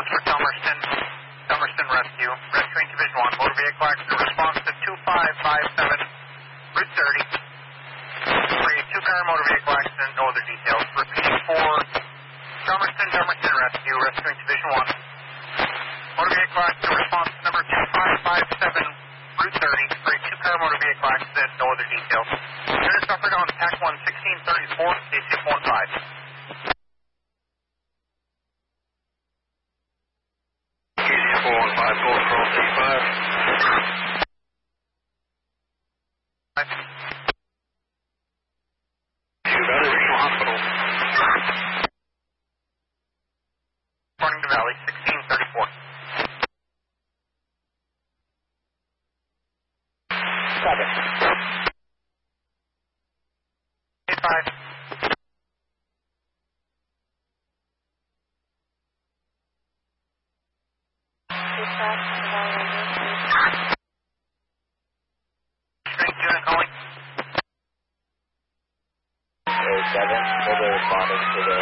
for Dummerston Rescue. Rescuing Division 1. Motor vehicle accident response to 2557 Route 30. For a two-car motor vehicle accident, no other details. Repeating for Dummerston Rescue. Rescuing Division 1. Motor vehicle accident response number 2557 Route 30. For a two-car motor vehicle accident, no other details. Unit suffered on TAC 1 1634, C615. Morning to Valley, 1634. 85. Strength unit calling. 07, we'll be responding to the